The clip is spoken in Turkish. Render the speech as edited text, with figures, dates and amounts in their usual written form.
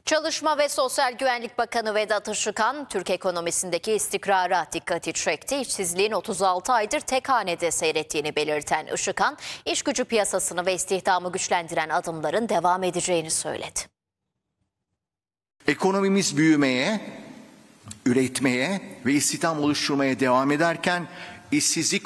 Çalışma ve Sosyal Güvenlik Bakanı Vedat Işıkhan, Türk ekonomisindeki istikrara dikkati çekti. İşsizliğin 36 aydır tek hanede seyrettiğini belirten Işıkhan, iş gücü piyasasını ve istihdamı güçlendiren adımların devam edeceğini söyledi. Ekonomimiz büyümeye, üretmeye ve istihdam oluşturmaya devam ederken işsizlik